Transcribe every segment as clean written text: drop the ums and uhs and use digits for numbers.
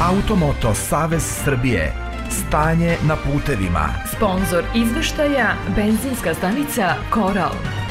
Automoto Savez Srbije. Stanje na putevima. Sponzor izveštaja benzinska stanica Koral.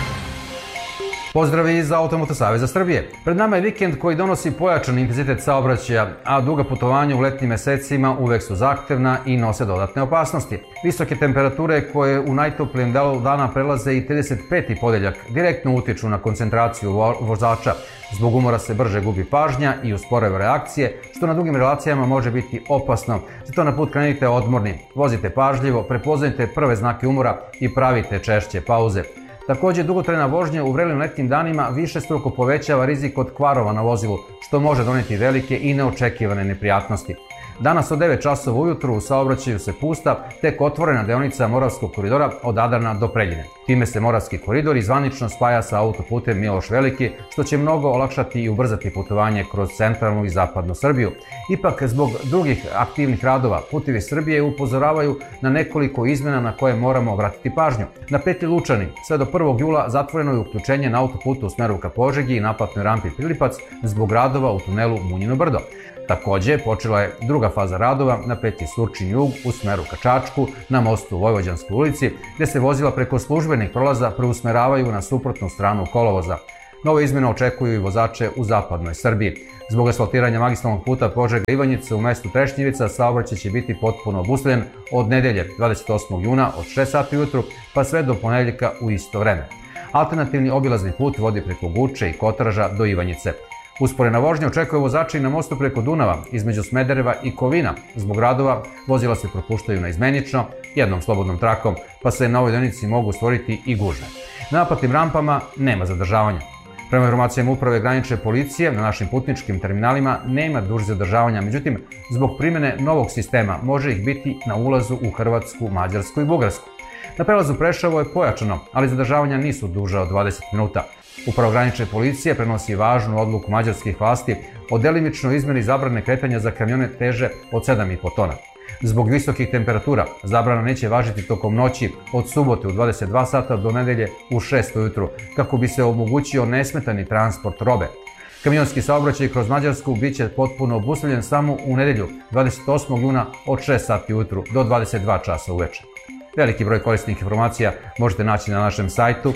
Pozdrav iz Automoto Saveza Srbije. Pred nama je vikend koji donosi pojačan intenzitet saobraćaja, a duga putovanja u letnjim mesecima uvek su zahtevna i nose dodatne opasnosti. Visoke temperature koje u najtoplijem delu dana prelaze i 35. podeljak direktno utiču na koncentraciju vozača. Zbog umora se brže gubi pažnja i usporava reakcije, što na dugim relacijama može biti opasno. Zato na put krenite odmorni, vozite pažljivo, prepoznajte prve znake umora i pravite češće pauze. Također, dugotrajna vožnja u vrelim letnjim danima višestruko povećava rizik od kvarova na vozilu, što može doneti velike i neočekivane neprijatnosti. Danas od 9 časova ujutru u saobraćaju se pusta tek otvorena deonica Moravskog koridora od Adrana do Preljine. Time se Moravski koridor i zvanično spaja sa autoputem Miloš Veliki, što će mnogo olakšati i ubrzati putovanje kroz centralnu i zapadnu Srbiju. Ipak, zbog drugih aktivnih radova, Putevi Srbije upozoravaju na nekoliko izmena na koje moramo obratiti pažnju. Na petlji Lučani sve do 1. jula zatvoreno je uključenje na autoputu u smeru ka Požegi i naplatnoj rampi Prilipac zbog radova u tunelu Munjino brdo. Također, počela je druga faza radova na petlji Surčin-jug u smeru ka Čačku, na mostu u Vojvođanskoj ulici, gde se vozila preko službenih prolaza preusmeravaju na suprotnu stranu kolovoza. Nove izmene očekuju i vozače u zapadnoj Srbiji. Zbog asfaltiranja magistralnog puta Požega-Ivanjica u mestu Trešnjevica, saobraćaj će biti potpuno obustavljen od nedelje 28. juna od 6 sati ujutru pa sve do ponedeljka u isto vreme. Alternativni obilazni put vodi preko Guče i Kotraža do Ivanjice. Usporena vožnja očekuje vozače i na mostu preko Dunava, između Smedereva i Kovina. Zbog radova vozila se propuštaju naizmenično, jednom slobodnom trakom, pa se na ovoj deonici mogu stvoriti i gužve. Na naplatnim rampama nema zadržavanja. Prema informacijama Uprave granične policije, na našim putničkim terminalima nema dužih zadržavanja, međutim, zbog primjene novog sistema može ih biti na ulazu u Hrvatsku, Mađarsku i Bugarsku. Na prelazu Preševo je pojačano, ali zadržavanja nisu duža od 20 minuta. Uprava granične policije prenosi važnu odluku mađarskih vlasti o delimičnoj izmeni zabrane kretanja za kamione teže od 7,5 tona. Zbog visokih temperatura, zabrana neće važiti tokom noći od subote u 22 sata do nedelje u 6 ujutru, kako bi se omogućio nesmetani transport robe. Kamionski saobraćaj kroz Mađarsku biće potpuno obustavljen samo u nedelju 28. juna od 6 sati ujutru do 22 časa uveče. Veliki broj korisnih informacija možete naći na našem sajtu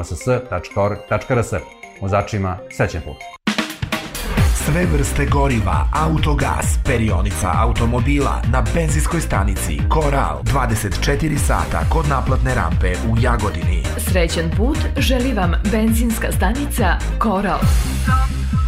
amss.org.rs. Vozačima srećan put! Sve vrste goriva, Autogas, perionica automobila na benzinskoj stanici Koral. 24 sata kod naplatne rampe u Jagodini. Srećan put želi vam benzinska stanica Koral.